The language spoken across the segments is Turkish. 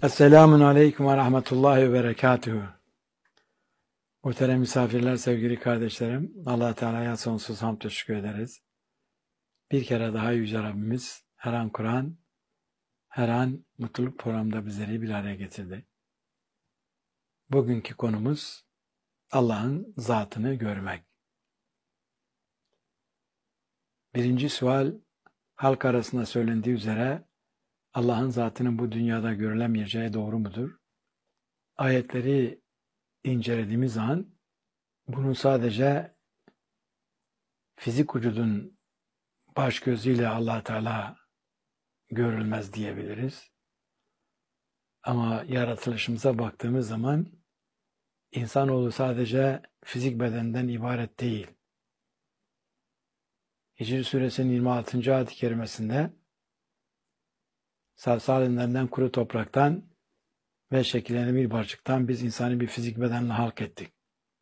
Esselamun Aleyküm ve Rahmetullahi ve Berekatuhu. Muhterem misafirler, sevgili kardeşlerim, Allah Teala'ya sonsuz hamd teşekkür ederiz. Bir kere daha Yüce Rabbimiz her an Kur'an, her an mutluluk programında bizleri bir araya getirdi. Bugünkü konumuz Allah'ın zatını görmek. Birinci sual, halk arasında söylendiği üzere Allah'ın zatının bu dünyada görülemeyeceği doğru mudur? Ayetleri incelediğimiz an bunu sadece fizik vücudun baş gözüyle Allah Teala görülmez diyebiliriz. Ama yaratılışımıza baktığımız zaman insanoğlu sadece fizik bedenden ibaret değil. Hicr suresinin 26. ayet-i kerimesinde salsalinden kuru topraktan ve şekillenen bir parçıktan biz insanı bir fizik bedenle halk ettik.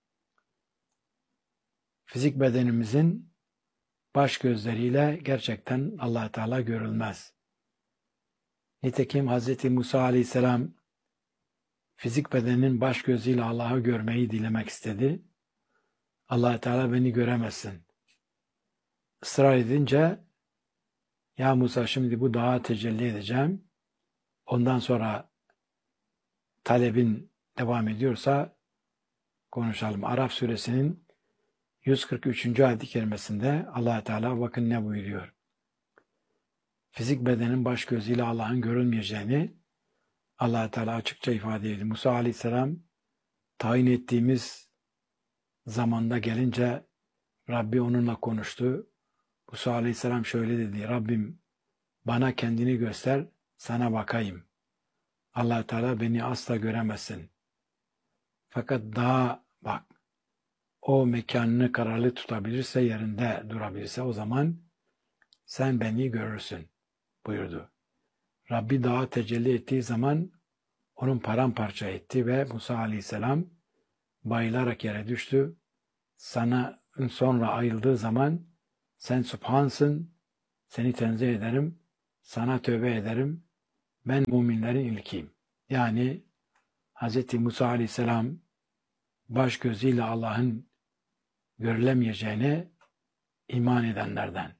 Fizik bedenimizin baş gözleriyle gerçekten Allah Teala görülmez. Nitekim Hz. Musa Aleyhisselam fizik bedenin baş gözüyle Allah'ı görmeyi dilemek istedi. Allah Teala beni göremezsin. Israr edince ya Musa şimdi bu dağa tecelli edeceğim. Ondan sonra talebin devam ediyorsa konuşalım. Araf suresinin 143. ayet-i kerimesinde Allah Teala bakın ne buyuruyor. Fizik bedenin baş gözüyle Allah'ın görülmeyeceğini Allah Teala açıkça ifade ediyor. Musa Aleyhisselam tayin ettiğimiz zamanda gelince Rabbi onunla konuştu. Musa Aleyhisselam şöyle dedi. Rabbim bana kendini göster, sana bakayım. Allah Teala beni asla göremezsin. Fakat daha bak, o mekanını kararlı tutabilirse, yerinde durabilirse o zaman sen beni görürsün buyurdu. Rabbi dağa tecelli ettiği zaman onun paramparça etti ve Musa Aleyhisselam bayılarak yere düştü. Sana sonra ayrıldığı zaman sen Subhansın, seni tenzih ederim, sana tövbe ederim, ben müminlerin ilkiyim. Yani Hz. Musa Aleyhisselam baş gözüyle Allah'ın görülemeyeceğine iman edenlerden.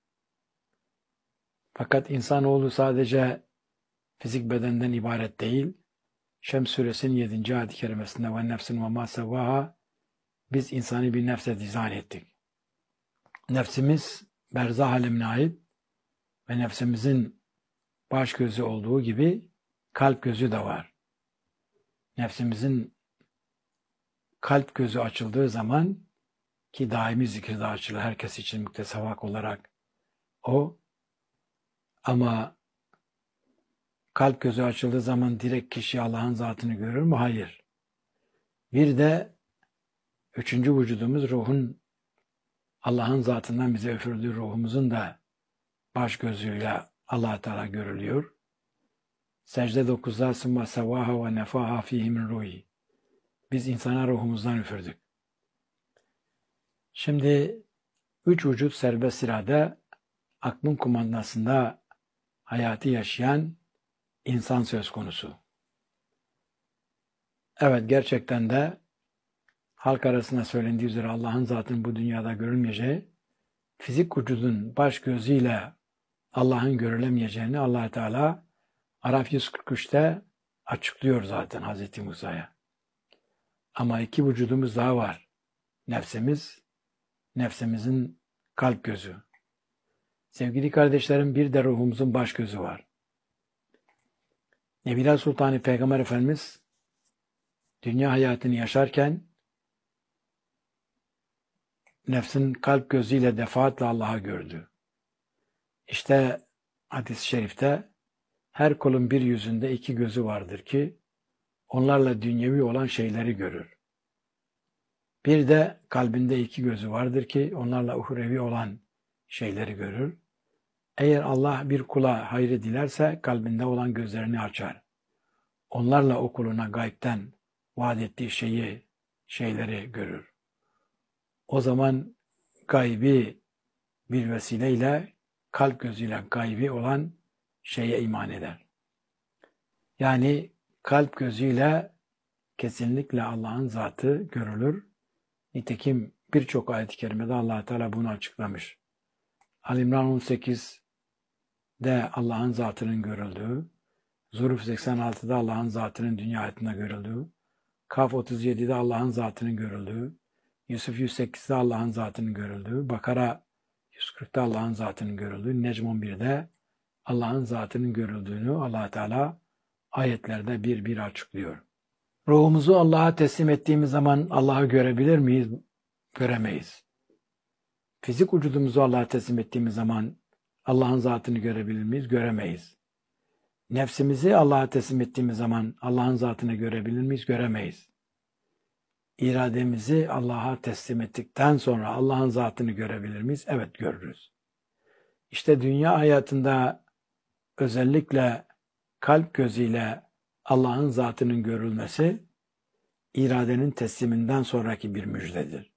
Fakat insanoğlu sadece fizik bedenden ibaret değil. Şems suresinin 7. ayet-i kerimesinde ve nefsin ve ma sevvaha biz insanı bir nefse dizayn ettik. Nefsimiz berzah alemine ait ve nefsimizin baş gözü olduğu gibi kalp gözü de var. Nefsimizin kalp gözü açıldığı zaman ki daimi zikirde açılır herkes için muktesavak olarak o, ama kalp gözü açıldığı zaman direkt kişi Allah'ın zatını görür mü? Hayır. Bir de üçüncü vücudumuz ruhun Allah'ın zatından bize üfürdüğü ruhumuzun da baş gözüyle Allah Teala görülüyor. Secde 9'da sımma sevaha ve nefaha fihi min ruhi. Biz insana ruhumuzdan üfürdük. Şimdi üç vücut serbest irade aklın kumandasında hayatı yaşayan insan söz konusu. Evet, gerçekten de halk arasında söylendiği üzere Allah'ın zatının bu dünyada görülmeyeceği, fizik vücudun baş gözüyle Allah'ın görülemeyeceğini Allah Teala Araf 143'te açıklıyor zaten Hz. Musa'ya. Ama iki vücudumuz daha var. Nefsimiz, nefsimizin kalp gözü. Sevgili kardeşlerim, bir de ruhumuzun baş gözü var. Nebiler Sultanı Peygamber Efendimiz dünya hayatını yaşarken nefsin kalp gözüyle defaatle Allah'ı gördü. İşte hadis-i şerifte her kulun bir yüzünde iki gözü vardır ki onlarla dünyevi olan şeyleri görür. Bir de kalbinde iki gözü vardır ki onlarla uhrevi olan şeyleri görür. Eğer Allah bir kula hayrı dilerse kalbinde olan gözlerini açar. Onlarla o kuluna gaybten vaat ettiği şeyleri görür. O zaman gaybi bir vesileyle kalp gözüyle gaybi olan şeye iman eder. Yani kalp gözüyle kesinlikle Allah'ın zatı görülür. Nitekim birçok ayet-i kerimede Allah Teala bunu açıklamış. Ali İmran 18'de Allah'ın zatının görüldüğü, Zuhruf 86'da Allah'ın zatının dünya hayatında görüldüğü, Kaf 37'de Allah'ın zatının görüldüğü, Yusuf 108'de Allah'ın zatının görüldüğü, Bakara 140'da Allah'ın zatının görüldüğü, Necm 11'de Allah'ın zatının görüldüğünü Allah Teala ayetlerde bir bir açıklıyor. Ruhumuzu Allah'a teslim ettiğimiz zaman Allah'ı görebilir miyiz? Göremeyiz. Fizik vücudumuzu Allah'a teslim ettiğimiz zaman Allah'ın zatını görebilir miyiz? Göremeyiz. Nefsimizi Allah'a teslim ettiğimiz zaman Allah'ın zatını görebilir miyiz? Göremeyiz. İrademizi Allah'a teslim ettikten sonra Allah'ın zatını görebilir miyiz? Evet, görürüz. İşte dünya hayatında özellikle kalp gözüyle Allah'ın zatının görülmesi iradenin tesliminden sonraki bir müjdedir.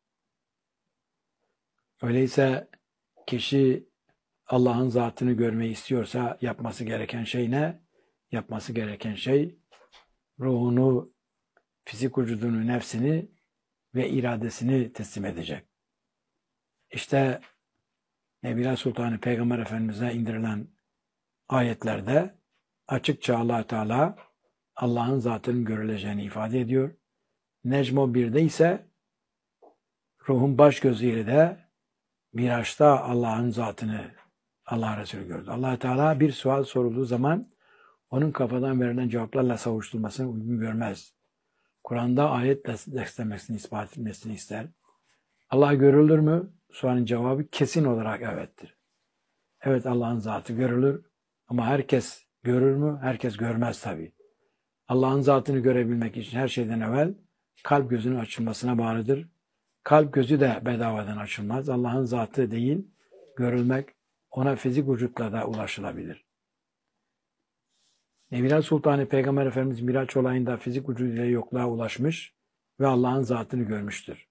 Öyleyse kişi Allah'ın zatını görmeyi istiyorsa yapması gereken şey ne? Yapması gereken şey ruhunu, fizik vücudunu, nefsini ve iradesini teslim edecek. İşte Nebiler Sultanı Peygamber Efendimiz'e indirilen ayetlerde açıkça Allah Teala Allah'ın zatının görüleceğini ifade ediyor. Necm 1'de ise ruhun baş gözüyle de Miraç'ta Allah'ın zatını Allah Resulü gördü. Allah Teala bir sual sorulduğu zaman onun kafadan verilen cevaplarla savuşturulmasını uygun görmez. Kur'an'da ayetle desteklemesini, ispat etmesini ister. Allah görülür mü? Sualin cevabı kesin olarak evettir. Evet, Allah'ın zatı görülür ama herkes görür mü? Herkes görmez tabii. Allah'ın zatını görebilmek için her şeyden evvel kalp gözünün açılmasına bağlıdır. Kalp gözü de bedavadan açılmaz. Allah'ın zatı değil, görülmek, ona fizik vücutla da ulaşılabilir. Nebiler Sultanı Peygamber Efendimiz Miraç olayında fizik vücuduyla yokluğa ulaşmış ve Allah'ın zatını görmüştür.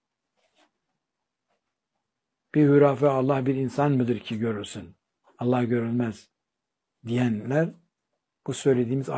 Bir hurafe Allah bir insan mıdır ki görülsün? Allah görülmez diyenler bu söylediğimiz